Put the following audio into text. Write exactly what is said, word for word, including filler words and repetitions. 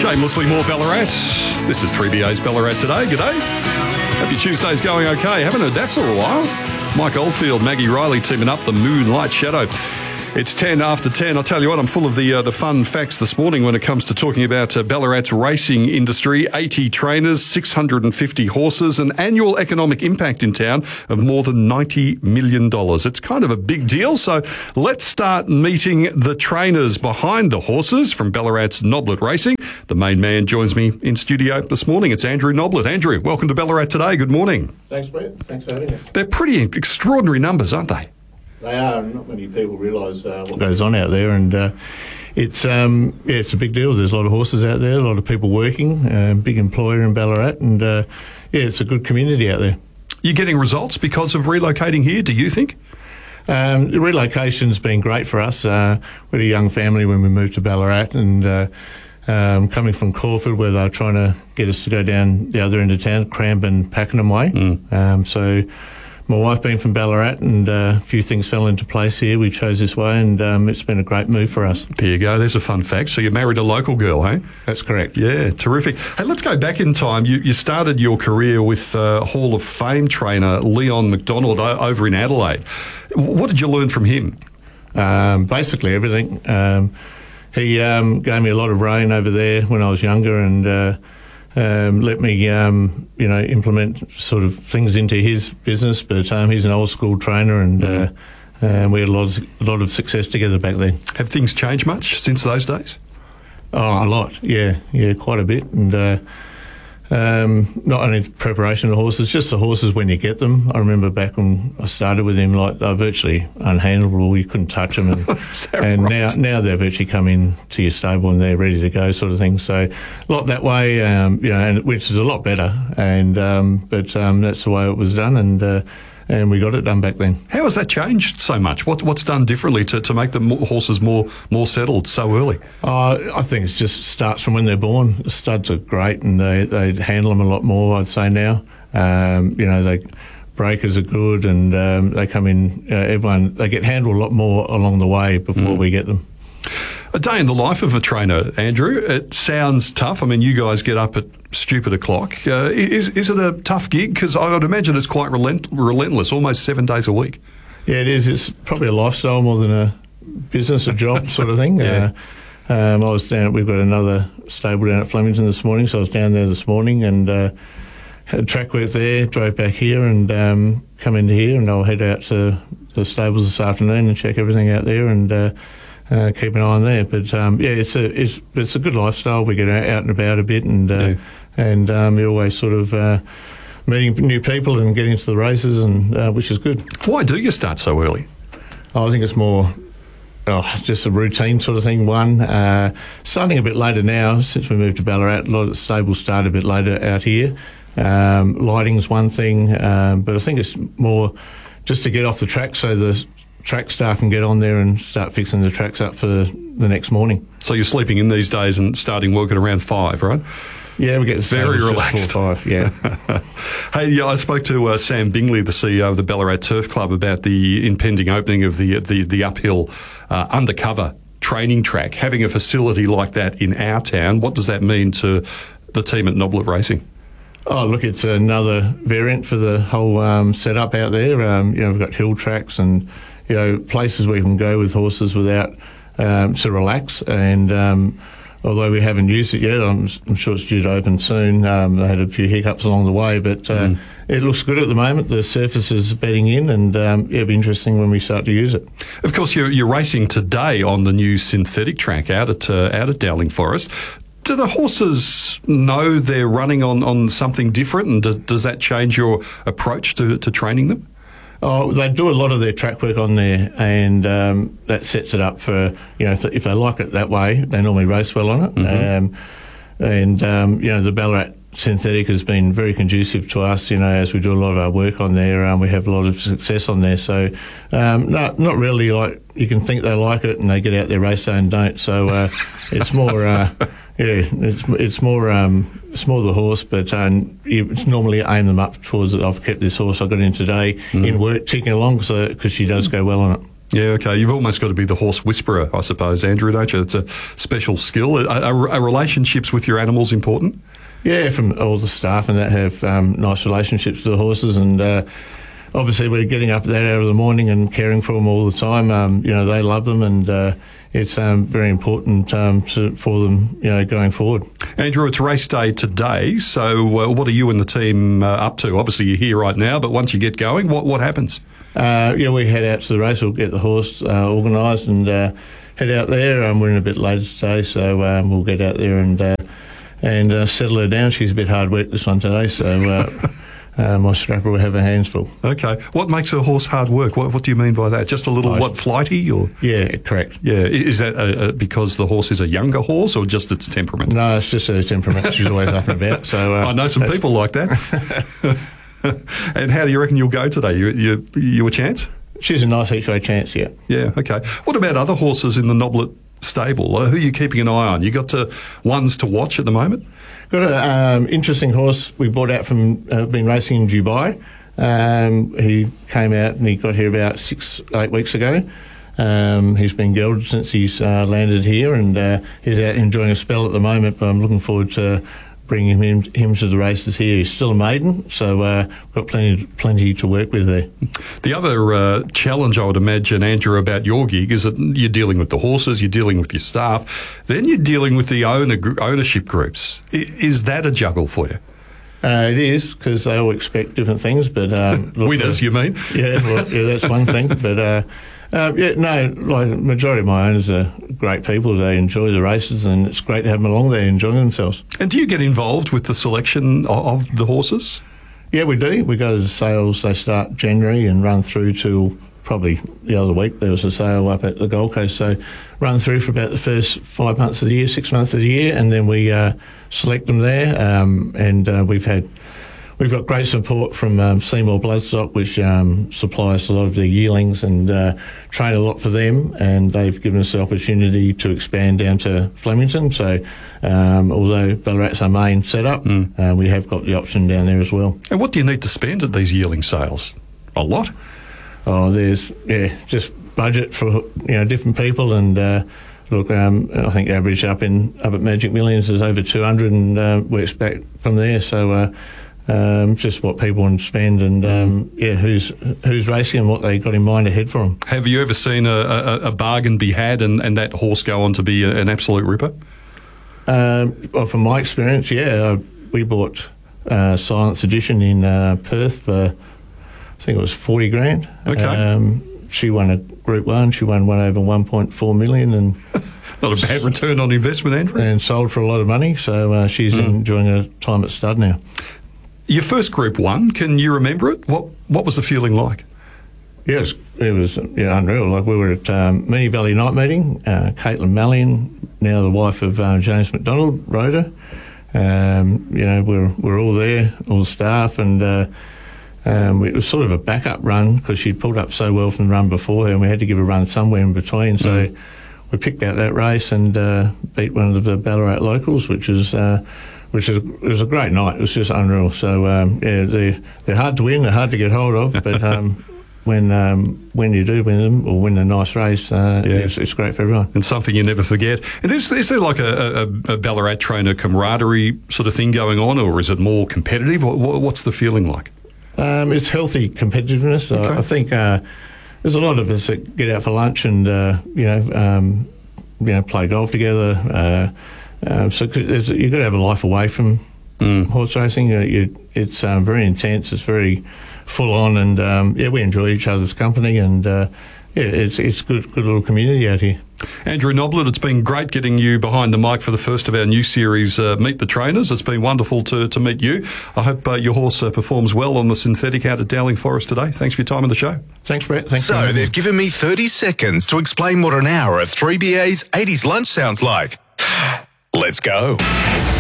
Shamelessly more Ballarat. This is three B A's Ballarat Today. G'day. Hope your Tuesday's going okay. Haven't heard that for a while. Mike Oldfield, Maggie Riley teaming up the Moonlight Shadow. It's ten after ten. I'll tell you what, I'm full of the uh, the fun facts this morning when it comes to talking about uh, Ballarat's racing industry. eighty trainers, six hundred fifty horses, an annual economic impact in town of more than ninety million dollars. It's kind of a big deal, so let's start meeting the trainers behind the horses from Ballarat's Noblet Racing. The main man joins me in studio this morning. It's Andrew Noblet. Andrew, welcome to Ballarat Today. Good morning. Thanks, Brett. Thanks for having us. They're pretty extraordinary numbers, aren't they? They are, and not many people realise uh, what goes on out there, and uh, it's um, yeah, it's a big deal. There's a lot of horses out there, a lot of people working, uh, big employer in Ballarat, and uh, yeah, it's a good community out there. You're getting results because of relocating here, do you think? Um, the relocation's been great for us. Uh, we had a young family when we moved to Ballarat, and uh, um, coming from Caulfield, where they were trying to get us to go down the other end of town, Cranbourne, Pakenham way. Mm. Um, so. My wife being from Ballarat, and uh, a few things fell into place here. We chose this way, and um, it's been a great move for us. There you go. There's a fun fact. So you married a local girl, eh? That's correct. Yeah, terrific. Hey, let's go back in time. You, you started your career with uh, Hall of Fame trainer Leon McDonald o- over in Adelaide. What did you learn from him? Um, basically everything. Um, he um, gave me a lot of rein over there when I was younger, and uh, Um, let me, um, you know, implement sort of things into his business. But um, he's an old school trainer, and mm-hmm. uh, uh, we had a lot, of, a lot of success together back then. Have things changed much since those days? Oh, a lot. Yeah, yeah, quite a bit. And uh, um, not only the preparation of the horses, just the horses when you get them. I remember back when I started with him, like they're virtually unhandleable. You couldn't touch them, and, and right? now now they've virtually come in to your stable and they're ready to go, sort of thing. So a lot that way, um, you know, and which is a lot better. And um, but um, that's the way it was done, and. Uh, And we got it done back then. How has that changed so much? What, what's done differently to, to make the horses more more settled so early? Uh, I think it just starts from when they're born. The studs are great, and they, they handle them a lot more, I'd say, now. Um, you know, they breakers are good, and um, they come in, uh, everyone, they get handled a lot more along the way before mm. we get them. A day in the life of a trainer, Andrew. It sounds tough. I mean, you guys get up at stupid o'clock. Uh, is is it a tough gig? Because I would imagine it's quite relent- relentless, almost seven days a week. Yeah, it is. It's probably a lifestyle more than a business, a job sort of thing. Yeah. Uh, um, I was down. We've got another stable down at Flemington this morning, so I was down there this morning and uh, had track work there. Drove back here and um, come into here, and I'll head out to the stables this afternoon and check everything out there and. Uh, Uh, keep an eye on there, but um, yeah, it's a it's it's a good lifestyle. We get out and about a bit, and uh, yeah. and um, you're always sort of uh, meeting new people and getting to the races, and uh, which is good. Why do you start so early? I think it's more oh, just a routine sort of thing. One uh, starting a bit later now since we moved to Ballarat. A lot of the stables start a bit later out here. Um, lighting's one thing, um, but I think it's more just to get off the track so the track staff can get on there and start fixing the tracks up for the next morning. So you're sleeping in these days and starting work at around five, right? Yeah, we get very relaxed. Four, five, yeah. Hey, yeah, I spoke to uh, Sam Bingley, the C E O of the Ballarat Turf Club, about the impending opening of the the, the uphill uh, undercover training track. Having a facility like that in our town, what does that mean to the team at Noblet Racing? Oh, look, it's another variant for the whole um, setup out there. Um, you know, we've got hill tracks and you know, places where you can go with horses without um, to relax. And um, although we haven't used it yet, I'm, I'm sure it's due to open soon. Um, they had a few hiccups along the way, but uh, mm. it looks good at the moment. The surface is bedding in, and um, yeah, it'll be interesting when we start to use it. Of course, you're, you're racing today on the new synthetic track out at uh, out at Dowling Forest. Do the horses know they're running on, on something different, and does, does that change your approach to, to training them? Oh, they do a lot of their track work on there, and um, that sets it up for, you know, if, if they like it that way, they normally race well on it. Mm-hmm. Um, and, um, you know, the Ballarat synthetic has been very conducive to us, you know, as we do a lot of our work on there. Um, we have a lot of success on there. So, um, not, not really like you can think they like it and they get out there race day and don't. So, uh, it's more, uh, yeah, it's it's more um, it's more the horse, but um, you, it's normally aim them up towards it. I've kept this horse I got in today mm. in work ticking along, so because she does go well on it. Yeah, okay. You've almost got to be the horse whisperer, I suppose, Andrew, don't you? It's a special skill. Are, are, are relationships with your animals important? Yeah, from all the staff and that have um, nice relationships with the horses, and uh, obviously we're getting up that hour of the morning and caring for them all the time. Um, you know, they love them, and uh, it's um, very important um, to, for them, you know, going forward. Andrew, it's race day today, so uh, what are you and the team uh, up to? Obviously you're here right now, but once you get going, what, what happens? Uh, yeah, we head out to the race. We'll get the horse uh, organised and uh, head out there. Um, we're in a bit later today, so um, we'll get out there and uh, and uh, settle her down. She's a bit hard work this one today, so uh, uh, my scrapper will have her hands full. Okay. What makes a horse hard work? What, what do you mean by that? Just a little, I, what, flighty? Or Yeah, correct. Yeah. Is that uh, uh, because the horse is a younger horse or just its temperament? No, it's just her temperament. She's always up and about. So uh, I know some people like that. And how do you reckon you'll go today? You, you, you a chance? She's a nice each way chance, yeah. Yeah, okay. What about other horses in the Noblet stable? Uh, who are you keeping an eye on? You got to, ones to watch at the moment? Got an um, interesting horse we brought out from, uh, been racing in Dubai. Um, he came out and he got here about six, eight weeks ago. Um, he's been gelded since he's uh, landed here, and uh, he's out enjoying a spell at the moment, but I'm looking forward to bringing him, him to the races here. He's still a maiden, so uh, we've got plenty plenty to work with there. The other uh, challenge, I would imagine, Andrew, about your gig is that you're dealing with the horses, you're dealing with your staff, then you're dealing with the owner ownership groups. I, is that a juggle for you? Uh, it is, because they all expect different things. But um, look, winners, uh, you mean? Yeah, well, yeah, that's one thing. But uh, uh, yeah, no, like the majority of my owners are great people. They enjoy the races, and it's great to have them along there enjoying themselves. And do you get involved with the selection of, of the horses? Yeah, we do. We go to the sales. They start January and run through till probably the other week. There was a sale up at the Gold Coast, so run through for about the first five months of the year, six months of the year, and then we uh, select them there. Um, and uh, we've had we've got great support from um, Seymour Bloodstock, which um, supplies a lot of the yearlings and uh, train a lot for them. And they've given us the opportunity to expand down to Flemington. So um, although Ballarat's our main setup, mm. uh, we have got the option down there as well. And what do you need to spend at these yearling sales? A lot? Oh, there's yeah, just budget for you know different people, and uh, look, um, I think average up in up at Magic Millions is over two hundred, and uh, works back from there. So uh, um, just what people want to spend, and um, yeah, who's who's racing and what they got in mind ahead for them. Have you ever seen a, a, a bargain be had, and, and that horse go on to be a, an absolute ripper? Um, well, from my experience, yeah, I, we bought uh, Silence Edition in uh, Perth for, I think it was forty grand. Okay. Um, she won a Group One. She won one over one point four million, and not a bad return on investment, Andrew. And sold for a lot of money. So uh, she's mm. enjoying her time at stud now. Your first Group One, can you remember it? What What was the feeling like? Yeah, it was, it was yeah, unreal. Like we were at um, Moonee Valley night meeting. Uh, Caitlin Mallion, now the wife of uh, James McDonald, rode her. Um, you know, we're we're all there, all the staff, and. Uh, Um, it was sort of a backup run because she'd pulled up so well from the run before her, and we had to give a run somewhere in between. So mm. we picked out that race and uh, beat one of the Ballarat locals, which is uh, which is it was a great night. It was just unreal. So um, yeah, they're they're hard to win, they're hard to get hold of, but um, when um, when you do win them or win a nice race, uh, yeah. it's, it's great for everyone. And something you never forget. And is, is there like a, a, a Ballarat trainer camaraderie sort of thing going on, or is it more competitive? What, what's the feeling like? Um, it's healthy competitiveness. Okay. I, I think uh, there's a lot of us that get out for lunch and uh, you know um, you know play golf together. Uh, uh, so you've got to have a life away from mm. horse racing. Uh, you, it's um, very intense. It's very full on, and um, yeah, we enjoy each other's company, and uh, yeah, it's it's good good little community out here. Andrew Noblet, it's been great getting you behind the mic for the first of our new series, uh, Meet the Trainers. It's been wonderful to, to meet you. I hope uh, your horse uh, performs well on the synthetic out at Dowling Forest today. Thanks for your time on the show. Thanks, Brett. Thanks. So they've given me thirty seconds to explain what an hour of three B A's eighties lunch sounds like. Let's go.